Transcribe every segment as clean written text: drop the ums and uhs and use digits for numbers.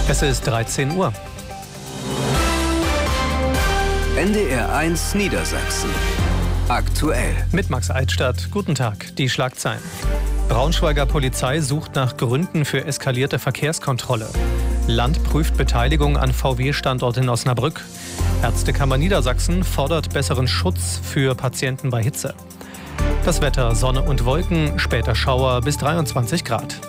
Es ist 13 Uhr. NDR 1 Niedersachsen. Aktuell. Mit Max Eitstadt. Guten Tag. Die Schlagzeilen. Braunschweiger Polizei sucht nach Gründen für eskalierte Verkehrskontrolle. Land prüft Beteiligung an VW-Standort in Osnabrück. Ärztekammer Niedersachsen fordert besseren Schutz für Patienten bei Hitze. Das Wetter: Sonne und Wolken, später Schauer bis 23 Grad.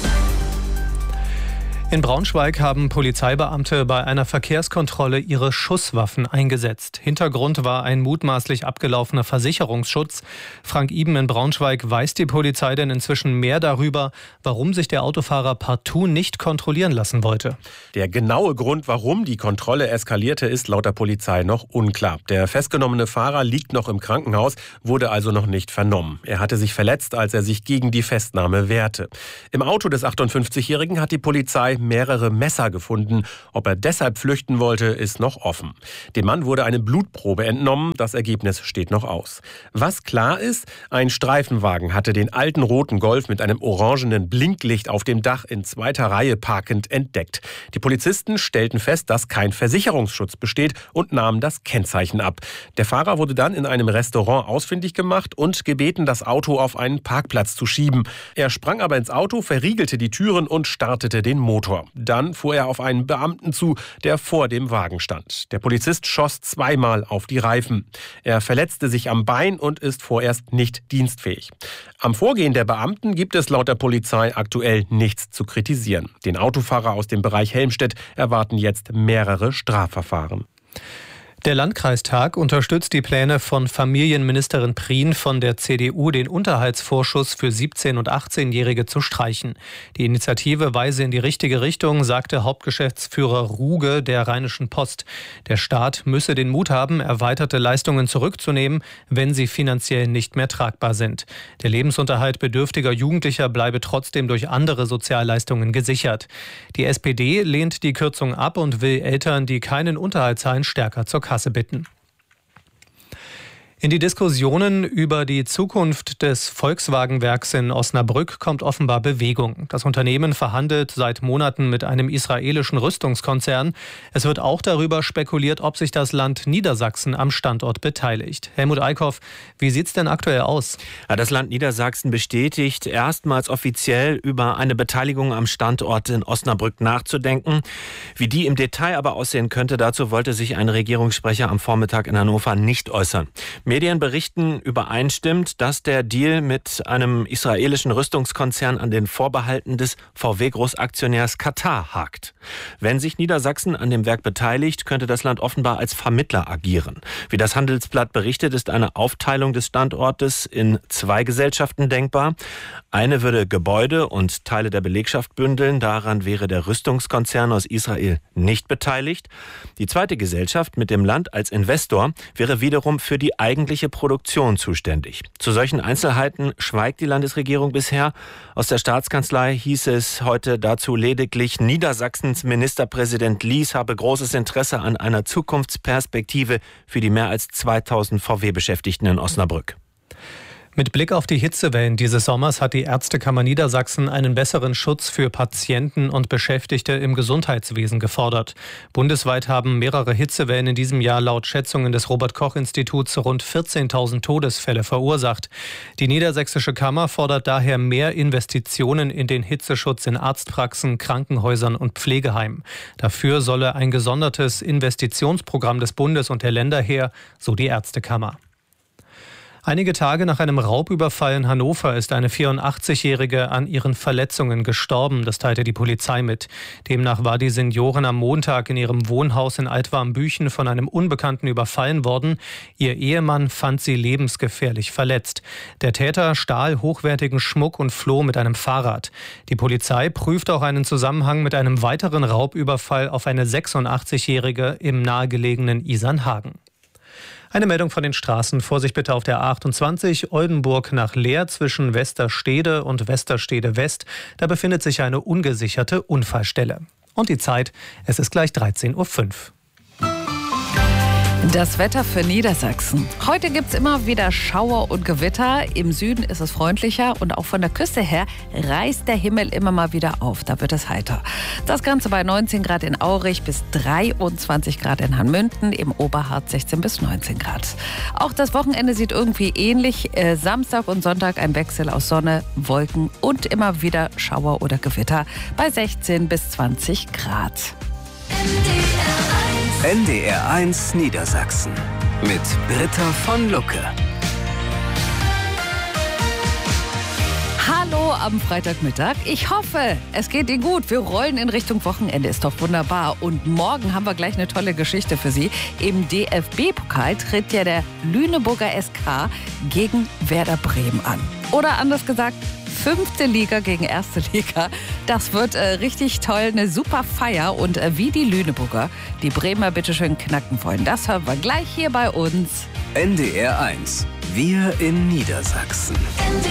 In Braunschweig haben Polizeibeamte bei einer Verkehrskontrolle ihre Schusswaffen eingesetzt. Hintergrund war ein mutmaßlich abgelaufener Versicherungsschutz. Frank Iben in Braunschweig: Weiß die Polizei denn inzwischen mehr darüber, warum sich der Autofahrer partout nicht kontrollieren lassen wollte? Der genaue Grund, warum die Kontrolle eskalierte, ist laut der Polizei noch unklar. Der festgenommene Fahrer liegt noch im Krankenhaus, wurde also noch nicht vernommen. Er hatte sich verletzt, als er sich gegen die Festnahme wehrte. Im Auto des 58-Jährigen hat die Polizei mehrere Messer gefunden. Ob er deshalb flüchten wollte, ist noch offen. Dem Mann wurde eine Blutprobe entnommen. Das Ergebnis steht noch aus. Was klar ist: ein Streifenwagen hatte den alten roten Golf mit einem orangenen Blinklicht auf dem Dach in zweiter Reihe parkend entdeckt. Die Polizisten stellten fest, dass kein Versicherungsschutz besteht und nahmen das Kennzeichen ab. Der Fahrer wurde dann in einem Restaurant ausfindig gemacht und gebeten, das Auto auf einen Parkplatz zu schieben. Er sprang aber ins Auto, verriegelte die Türen und startete den Motor. Dann fuhr er auf einen Beamten zu, der vor dem Wagen stand. Der Polizist schoss zweimal auf die Reifen. Er verletzte sich am Bein und ist vorerst nicht dienstfähig. Am Vorgehen der Beamten gibt es laut der Polizei aktuell nichts zu kritisieren. Den Autofahrer aus dem Bereich Helmstedt erwarten jetzt mehrere Strafverfahren. Der Landkreistag unterstützt die Pläne von Familienministerin Prien von der CDU, den Unterhaltsvorschuss für 17- und 18-Jährige zu streichen. Die Initiative weise in die richtige Richtung, sagte Hauptgeschäftsführer Ruge der Rheinischen Post. Der Staat müsse den Mut haben, erweiterte Leistungen zurückzunehmen, wenn sie finanziell nicht mehr tragbar sind. Der Lebensunterhalt bedürftiger Jugendlicher bleibe trotzdem durch andere Sozialleistungen gesichert. Die SPD lehnt die Kürzung ab und will Eltern, die keinen Unterhalt zahlen, stärker zur Kasse bitten. In die Diskussionen über die Zukunft des Volkswagen-Werks in Osnabrück kommt offenbar Bewegung. Das Unternehmen verhandelt seit Monaten mit einem israelischen Rüstungskonzern. Es wird auch darüber spekuliert, ob sich das Land Niedersachsen am Standort beteiligt. Helmut Eickhoff, wie sieht es denn aktuell aus? Ja, das Land Niedersachsen bestätigt erstmals offiziell, über eine Beteiligung am Standort in Osnabrück nachzudenken. Wie die im Detail aber aussehen könnte, dazu wollte sich ein Regierungssprecher am Vormittag in Hannover nicht äußern. Medien berichten übereinstimmend, dass der Deal mit einem israelischen Rüstungskonzern an den Vorbehalten des VW-Großaktionärs Katar hakt. Wenn sich Niedersachsen an dem Werk beteiligt, könnte das Land offenbar als Vermittler agieren. Wie das Handelsblatt berichtet, ist eine Aufteilung des Standortes in 2 Gesellschaften denkbar. Eine würde Gebäude und Teile der Belegschaft bündeln. Daran wäre der Rüstungskonzern aus Israel nicht beteiligt. Die zweite Gesellschaft mit dem Land als Investor wäre wiederum für die eigentliche Produktion zuständig. Zu solchen Einzelheiten schweigt die Landesregierung bisher. Aus der Staatskanzlei hieß es heute dazu lediglich, Niedersachsens Ministerpräsident Lies habe großes Interesse an einer Zukunftsperspektive für die mehr als 2000 VW-Beschäftigten in Osnabrück. Mit Blick auf die Hitzewellen dieses Sommers hat die Ärztekammer Niedersachsen einen besseren Schutz für Patienten und Beschäftigte im Gesundheitswesen gefordert. Bundesweit haben mehrere Hitzewellen in diesem Jahr laut Schätzungen des Robert-Koch-Instituts rund 14.000 Todesfälle verursacht. Die Niedersächsische Kammer fordert daher mehr Investitionen in den Hitzeschutz in Arztpraxen, Krankenhäusern und Pflegeheimen. Dafür solle ein gesondertes Investitionsprogramm des Bundes und der Länder her, so die Ärztekammer. Einige Tage nach einem Raubüberfall in Hannover ist eine 84-Jährige an ihren Verletzungen gestorben. Das teilte die Polizei mit. Demnach war die Seniorin am Montag in ihrem Wohnhaus in Altwarmbüchen von einem Unbekannten überfallen worden. Ihr Ehemann fand sie lebensgefährlich verletzt. Der Täter stahl hochwertigen Schmuck und floh mit einem Fahrrad. Die Polizei prüft auch einen Zusammenhang mit einem weiteren Raubüberfall auf eine 86-Jährige im nahegelegenen Isernhagen. Eine Meldung von den Straßen. Vorsicht bitte auf der A28 Oldenburg nach Leer zwischen Westerstede und Westerstede West. Da befindet sich eine ungesicherte Unfallstelle. Und die Zeit, es ist gleich 13:05 Uhr. Das Wetter für Niedersachsen. Heute gibt es immer wieder Schauer und Gewitter. Im Süden ist es freundlicher und auch von der Küste her reißt der Himmel immer mal wieder auf. Da wird es heiter. Das Ganze bei 19 Grad in Aurich bis 23 Grad in Hanmünden, im Oberharz 16 bis 19 Grad. Auch das Wochenende sieht irgendwie ähnlich. Samstag und Sonntag ein Wechsel aus Sonne, Wolken und immer wieder Schauer oder Gewitter bei 16 bis 20 Grad. NDR 1 Niedersachsen mit Britta von Lucke. Hallo am Freitagmittag. Ich hoffe, es geht Ihnen gut. Wir rollen in Richtung Wochenende. Ist doch wunderbar. Und morgen haben wir gleich eine tolle Geschichte für Sie. Im DFB-Pokal tritt ja der Lüneburger SK gegen Werder Bremen an. Oder anders gesagt, 5. Liga gegen 1. Liga. Das wird richtig toll, eine super Feier. Und wie die Lüneburger die Bremer bitteschön knacken wollen, das hören wir gleich hier bei uns. NDR 1. Wir in Niedersachsen.